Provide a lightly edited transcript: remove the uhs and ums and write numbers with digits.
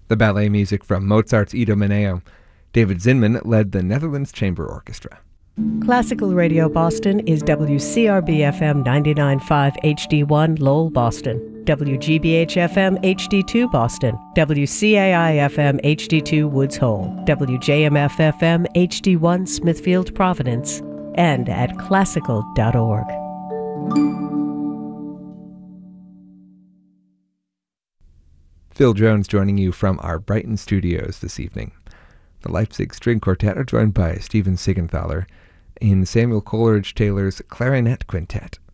the ballet music from Mozart's Idomeneo. David Zinman led the Netherlands Chamber Orchestra. Classical Radio Boston is WCRB-FM 99.5 HD1 Lowell, Boston, WGBH-FM HD2 Boston, WCAI-FM HD2 Woods Hole, WJMF-FM HD1 Smithfield, Providence, and at classical.org. Phil Jones joining you from our Brighton studios this evening. The Leipzig String Quartet are joined by Stephen Siegenthaler in Samuel Coleridge Taylor's Clarinet Quintet.